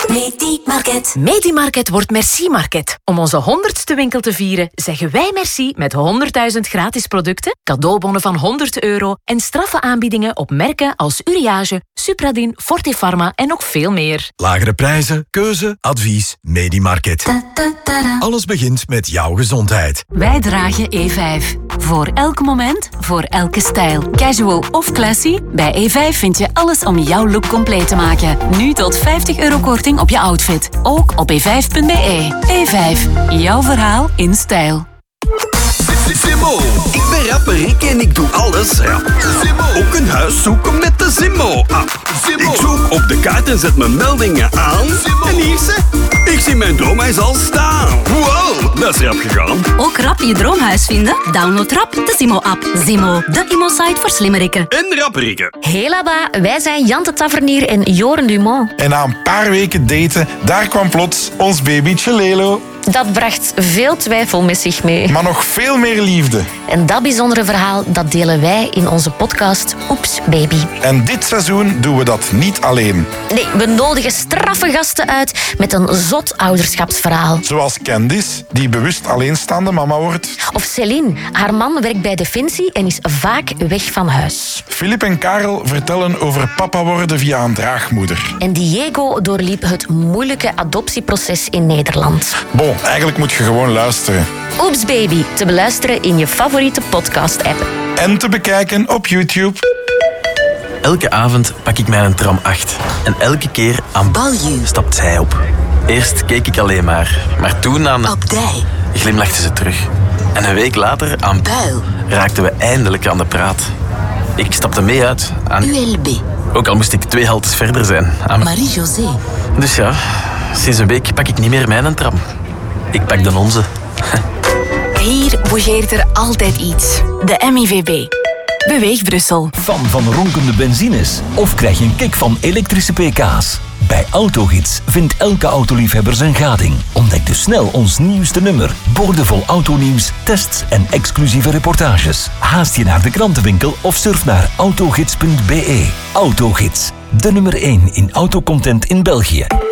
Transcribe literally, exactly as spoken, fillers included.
Medi-Market. Medi-Market wordt Merci-Market. Om onze honderdste winkel te vieren, zeggen wij merci met honderdduizend gratis producten, cadeaubonnen van honderd euro en straffe aanbiedingen op merken als Uriage, Supradin, Fortifarma en nog veel meer. Lagere prijzen, keuze, advies, Medi-Market. Alles begint met jouw gezondheid. Wij dragen E vijf. Voor elk moment, voor elke stijl. Casual of classy, bij E vijf vind je alles om jouw look compleet te maken. Nu tot vijftig euro korting op je outfit. Ook op e vijf punt b e. E vijf, jouw verhaal in stijl. Zimmo, ik ben rapper Rick en ik doe alles rap. Zimmo, ook een huis zoeken met de Zimmo-app. Ik zoek op de kaart en zet mijn meldingen aan. Zimmo. En hier ze, ik zie mijn droomhuis al staan. Wow, dat is rap gegaan. Ook rap je droomhuis vinden? Download rap de Zimmo-app. Zimmo, de immo-site voor slimmerikken. En rapperikken. Hey Laba, wij zijn Jante Tavernier en Joren Dumont. En na een paar weken daten, daar kwam plots ons babytje Lelo. Dat bracht veel twijfel met zich mee. Maar nog veel meer liefde. En dat bijzondere verhaal, dat delen wij in onze podcast Oeps Baby. En dit seizoen doen we dat niet alleen. Nee, we nodigen straffe gasten uit met een zot ouderschapsverhaal. Zoals Candice, die bewust alleenstaande mama wordt. Of Céline, haar man werkt bij Defensie en is vaak weg van huis. Filip en Karel vertellen over papa worden via een draagmoeder. En Diego doorliep het moeilijke adoptieproces in Nederland. Bon, eigenlijk moet je gewoon luisteren. Oeps Baby, te beluisteren in je favoriete podcast-app. En te bekijken op YouTube. Elke avond pak ik mij een tram acht. En elke keer aan Balju stapt zij op. Eerst keek ik alleen maar. Maar toen aan... Op dij. Glimlachte ze terug. En een week later aan Buil. raakten we eindelijk aan de praat. Ik stapte mee uit aan... U L B. Ook al moest ik twee haltes verder zijn. Aan... Marie-José. Dus ja, sinds een week pak ik niet meer mijn tram. Ik pak de onze. Hier bougeert er altijd iets. De M I V B. Beweeg Brussel. Fan van ronkende benzines? Of krijg je een kick van elektrische pk's? Bij Autogids vindt elke autoliefhebber zijn gading. Ontdek dus snel ons nieuwste nummer. Boordevol autonieuws, tests en exclusieve reportages. Haast je naar de krantenwinkel of surf naar autogids punt b e. Autogids, de nummer één in autocontent in België.